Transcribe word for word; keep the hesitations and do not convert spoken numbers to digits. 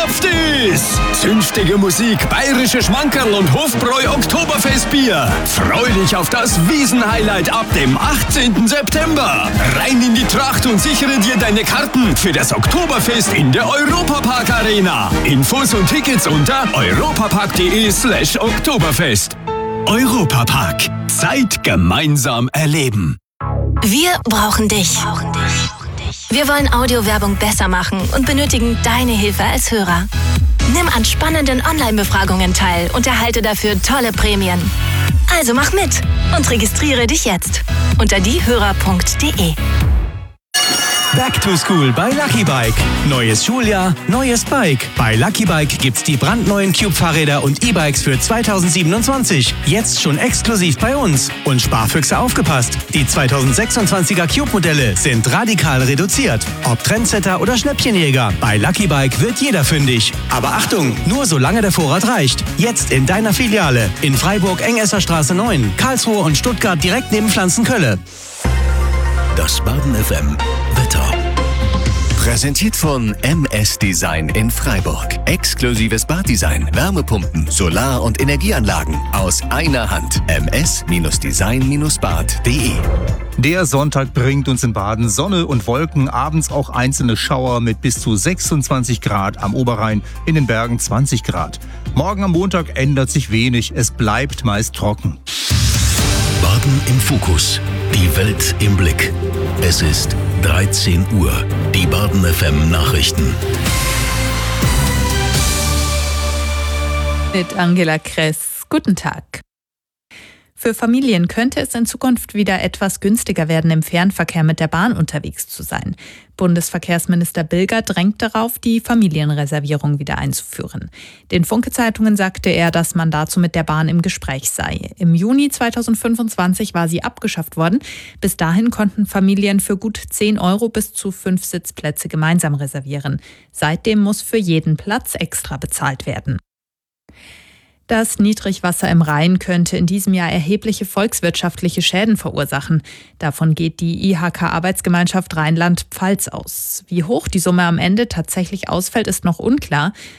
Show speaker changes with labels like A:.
A: läuft es! Zünftige Musik, bayerische Schmankerl und Hofbräu Oktoberfestbier. Freu dich auf das Wiesn-Highlight ab dem achtzehnten September. Rein in die Tracht und sichere dir deine Karten für das Oktoberfest in der Europapark Arena. Infos und Tickets unter europapark.de slash Oktoberfest. Europapark. Zeit gemeinsam erleben.
B: Wir brauchen dich. Wir wollen Audiowerbung besser machen und benötigen deine Hilfe als Hörer. Nimm an spannenden Online-Befragungen teil und erhalte dafür tolle Prämien. Also mach mit und registriere dich jetzt unter diehörer punkt de.
C: Back to School bei Lucky Bike. Neues Schuljahr, neues Bike. Bei Lucky Bike gibt's die brandneuen Cube-Fahrräder und E-Bikes für zweitausendsiebenundzwanzig. Jetzt schon exklusiv bei uns. Und Sparfüchse aufgepasst. Die zweitausendsechsundzwanziger Cube-Modelle sind radikal reduziert. Ob Trendsetter oder Schnäppchenjäger, bei Lucky Bike wird jeder fündig. Aber Achtung, nur solange der Vorrat reicht. Jetzt in deiner Filiale. In Freiburg Engesserstraße neun, Karlsruhe und Stuttgart direkt neben Pflanzenkölle.
D: Das Baden F M Wetter. Präsentiert von M S Design in Freiburg. Exklusives Baddesign, Wärmepumpen, Solar- und Energieanlagen aus einer Hand. m s design bad punkt de.
E: Der Sonntag bringt uns in Baden Sonne und Wolken, abends auch einzelne Schauer mit bis zu sechsundzwanzig Grad am Oberrhein, in den Bergen zwanzig Grad. Morgen am Montag ändert sich wenig, es bleibt meist trocken.
D: Baden im Fokus. Die Welt im Blick. Es ist dreizehn Uhr. Die Baden F M Nachrichten.
F: Mit Angela Kress. Guten Tag. Für Familien könnte es in Zukunft wieder etwas günstiger werden, im Fernverkehr mit der Bahn unterwegs zu sein. Bundesverkehrsminister Bilger drängt darauf, die Familienreservierung wieder einzuführen. Den Funke-Zeitungen sagte er, dass man dazu mit der Bahn im Gespräch sei. Im Juni zweitausendfünfundzwanzig war sie abgeschafft worden. Bis dahin konnten Familien für gut zehn Euro bis zu fünf Sitzplätze gemeinsam reservieren. Seitdem muss für jeden Platz extra bezahlt werden. Das Niedrigwasser im Rhein könnte in diesem Jahr erhebliche volkswirtschaftliche Schäden verursachen. Davon geht die I H K-Arbeitsgemeinschaft Rheinland-Pfalz aus. Wie hoch die Summe am Ende tatsächlich ausfällt, ist noch unklar.